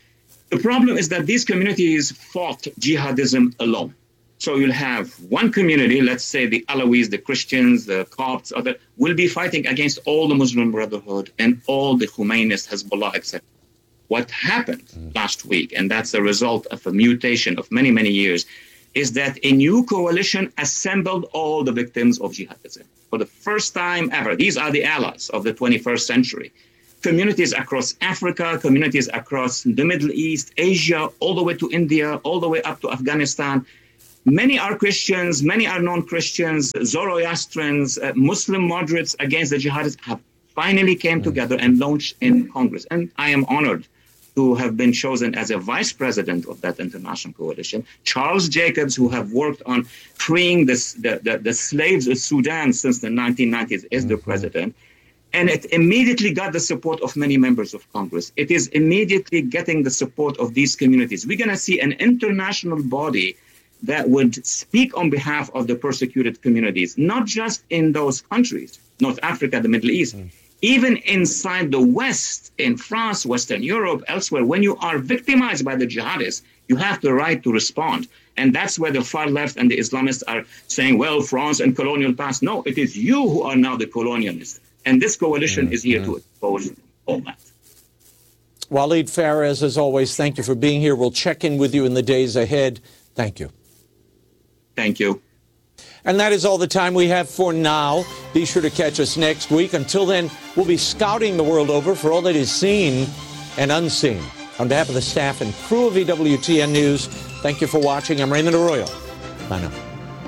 The problem is that these communities fought jihadism alone. So you'll have one community, let's say the Alawis, the Christians, the Copts, other, will be fighting against all the Muslim Brotherhood and all the Khomeinists, Hezbollah, et cetera. What happened mm. last week, and that's a result of a mutation of many, many years, is that a new coalition assembled all the victims of jihadism. For the first time ever, these are the allies of the twenty-first century. Communities across Africa, communities across the Middle East, Asia, all the way to India, all the way up to Afghanistan. Many are Christians, many are non-Christians, Zoroastrians, uh, Muslim moderates against the jihadists have finally came together and launched in Congress. And I am honored to have been chosen as a vice president of that international coalition. Charles Jacobs, who have worked on freeing this, the, the, the slaves of Sudan since the nineteen nineties, is the president. And it immediately got the support of many members of Congress. It is immediately getting the support of these communities. We're going to see an international body that would speak on behalf of the persecuted communities, not just in those countries, North Africa, the Middle East, mm. even inside the West, in France, Western Europe, elsewhere. When you are victimized by the jihadists, you have the right to respond. And that's where the far left and the Islamists are saying, well, France and colonial past. No, it is you who are now the colonialists. And this coalition mm-hmm. is here to expose all that. Walid Phares, as always, thank you for being here. We'll check in with you in the days ahead. Thank you. Thank you. And that is all the time we have for now. Be sure to catch us next week. Until then, we'll be scouting the world over for all that is seen and unseen. On behalf of the staff and crew of E W T N News, thank you for watching. I'm Raymond Arroyo. Bye now.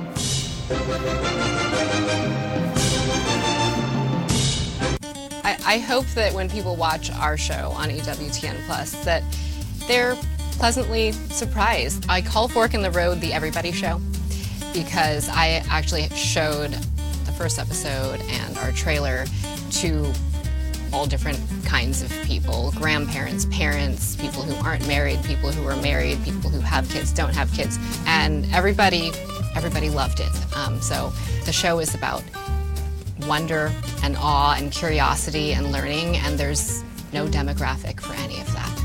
I hope that when people watch our show on E W T N Plus, that they're pleasantly surprised. I call Fork in the Road the Everybody Show because I actually showed the first episode and our trailer to all different kinds of people, grandparents, parents, people who aren't married, people who are married, people who have kids, don't have kids, and everybody, everybody loved it. Um, so the show is about wonder and awe and curiosity and learning, and there's no demographic for any of that.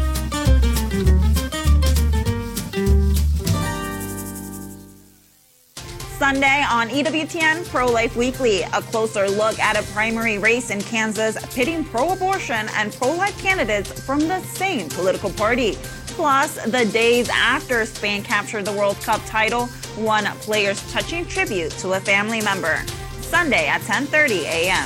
Sunday on E W T N Pro-Life Weekly, a closer look at a primary race in Kansas pitting pro-abortion and pro-life candidates from the same political party. Plus, the days after Spain captured the World Cup title, one player's touching tribute to a family member. Sunday at ten thirty a m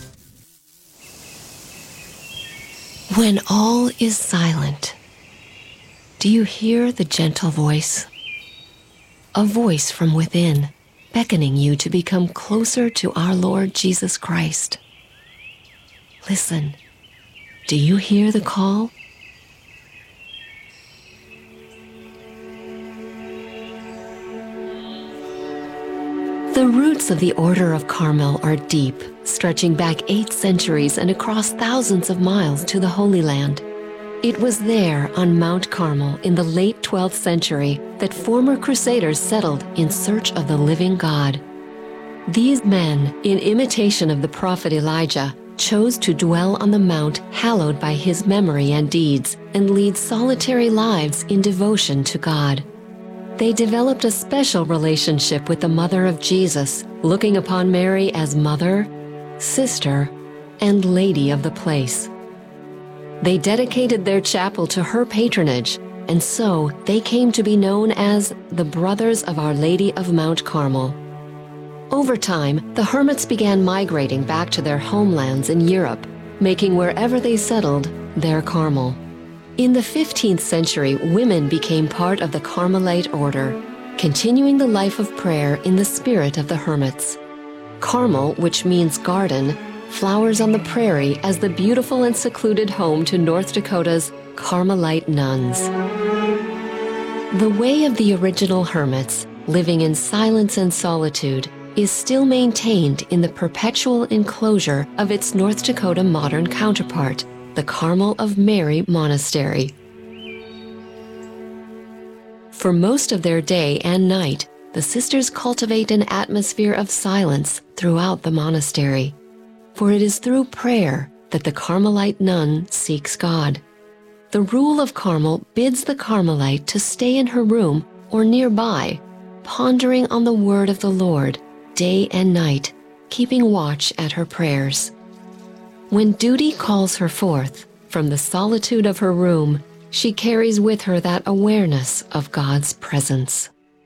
When all is silent, do you hear the gentle voice? A voice from within, beckoning you to become closer to our Lord Jesus Christ. Listen, do you hear the call? The roots of the Order of Carmel are deep, stretching back eight centuries and across thousands of miles to the Holy Land. It was there on Mount Carmel in the late twelfth century that former crusaders settled in search of the living God. These men, in imitation of the prophet Elijah, chose to dwell on the mount hallowed by his memory and deeds and lead solitary lives in devotion to God. They developed a special relationship with the mother of Jesus, looking upon Mary as mother, sister, and lady of the place. They dedicated their chapel to her patronage, and so they came to be known as the Brothers of Our Lady of Mount Carmel. Over time, the hermits began migrating back to their homelands in Europe, making wherever they settled their Carmel. In the fifteenth century, women became part of the Carmelite order, continuing the life of prayer in the spirit of the hermits. Carmel, which means garden, flowers on the prairie as the beautiful and secluded home to North Dakota's Carmelite nuns. The way of the original hermits, living in silence and solitude, is still maintained in the perpetual enclosure of its North Dakota modern counterpart, the Carmel of Mary Monastery. For most of their day and night, the sisters cultivate an atmosphere of silence throughout the monastery, for it is through prayer that the Carmelite nun seeks God. the Rule of Carmel bids the Carmelite to stay in her room or nearby, pondering on the word of the Lord day and night, keeping watch at her prayers. When duty calls her forth, from the solitude of her room, she carries with her that awareness of God's presence.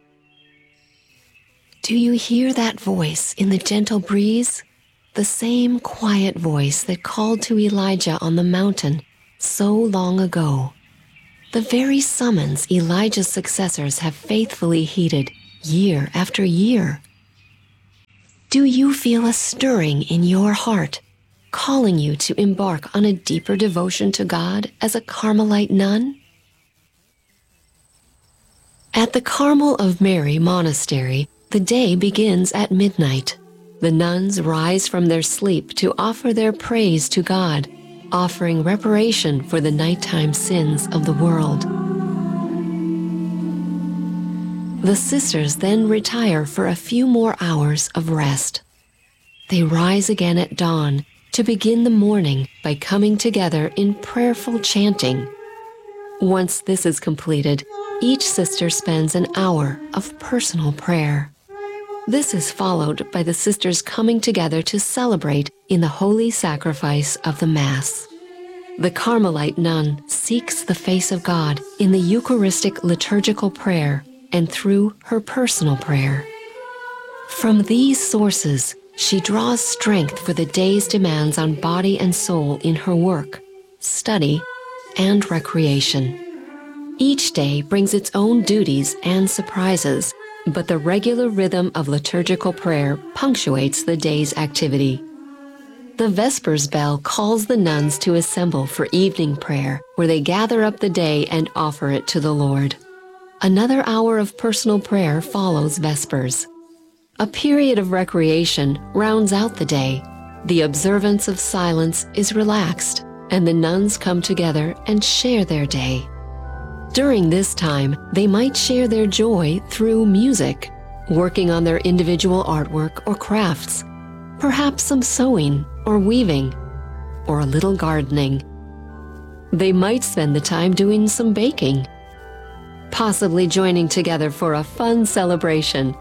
Do you hear that voice in the gentle breeze? The same quiet voice that called to Elijah on the mountain so long ago. The very summons Elijah's successors have faithfully heeded year after year. Do you feel a stirring in your heart, calling you to embark on a deeper devotion to God as a Carmelite nun? At the Carmel of Mary Monastery, the day begins at midnight. The nuns rise from their sleep to offer their praise to God, offering reparation for the nighttime sins of the world. The sisters then retire for a few more hours of rest. They rise again at dawn to begin the morning by coming together in prayerful chanting. Once this is completed, each sister spends an hour of personal prayer. This is followed by the sisters coming together to celebrate in the holy sacrifice of the Mass. The Carmelite nun seeks the face of God in the Eucharistic liturgical prayer and through her personal prayer. From these sources, she draws strength for the day's demands on body and soul in her work, study, and recreation. Each day brings its own duties and surprises, but the regular rhythm of liturgical prayer punctuates the day's activity. The Vespers bell calls the nuns to assemble for evening prayer, where they gather up the day and offer it to the Lord. Another hour of personal prayer follows Vespers. A period of recreation rounds out the day. The observance of silence is relaxed, and the nuns come together and share their day. During this time, they might share their joy through music, working on their individual artwork or crafts, perhaps some sewing or weaving, or a little gardening. They might spend the time doing some baking, possibly joining together for a fun celebration,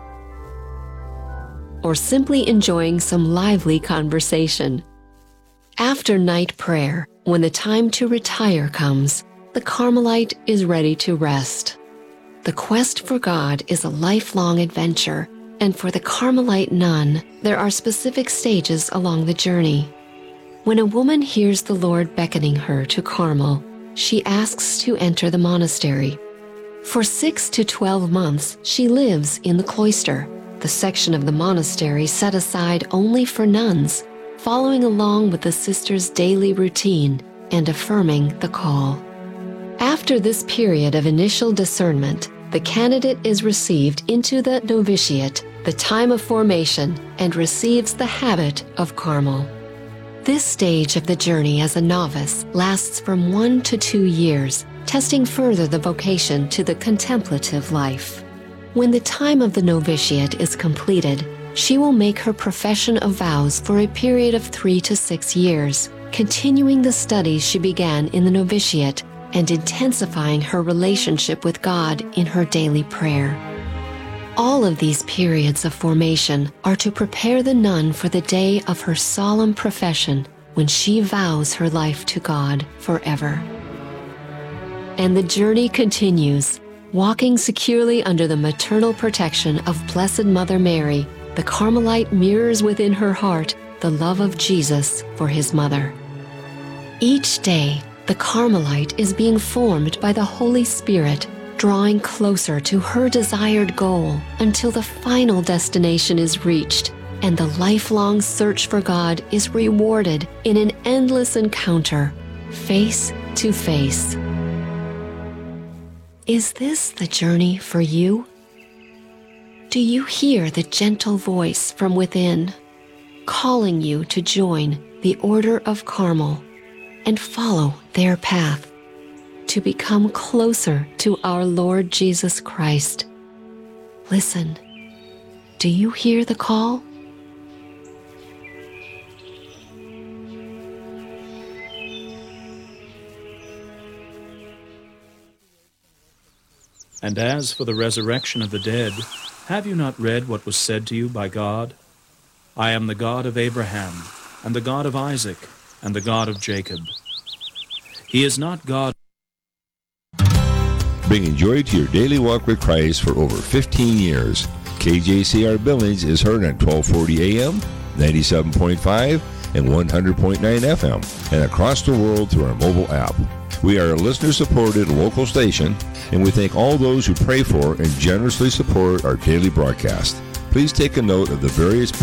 or simply enjoying some lively conversation. After night prayer, when the time to retire comes, the Carmelite is ready to rest. The quest for God is a lifelong adventure, and for the Carmelite nun, there are specific stages along the journey. When a woman hears the Lord beckoning her to Carmel, she asks to enter the monastery. For six to twelve months, she lives in the cloister, the section of the monastery set aside only for nuns, following along with the sisters' daily routine and affirming the call. After this period of initial discernment, the candidate is received into the novitiate, the time of formation, and receives the habit of Carmel. This stage of the journey as a novice lasts from one to two years, testing further the vocation to the contemplative life. When the time of the novitiate is completed, she will make her profession of vows for a period of three to six years, continuing the studies she began in the novitiate and intensifying her relationship with God in her daily prayer. All of these periods of formation are to prepare the nun for the day of her solemn profession when she vows her life to God forever. And the journey continues, walking securely under the maternal protection of Blessed Mother Mary. The Carmelite mirrors within her heart the love of Jesus for his mother. Each day, the Carmelite is being formed by the Holy Spirit, drawing closer to her desired goal until the final destination is reached and the lifelong search for God is rewarded in an endless encounter, face to face. Is this the journey for you? Do you hear the gentle voice from within, calling you to join the Order of Carmel and follow their path to become closer to our Lord Jesus Christ? Listen, do you hear the call? And as for the resurrection of the dead, have you not read what was said to you by God? I am the God of Abraham, and the God of Isaac, and the God of Jacob. He is not God. Bringing joy to your daily walk with Christ for over fifteen years. K J C R Billings is heard on twelve forty A M, ninety-seven point five, and one hundred point nine F M, and across the world through our mobile app. We are a listener-supported local station, and we thank all those who pray for and generously support our daily broadcast. Please take a note of the various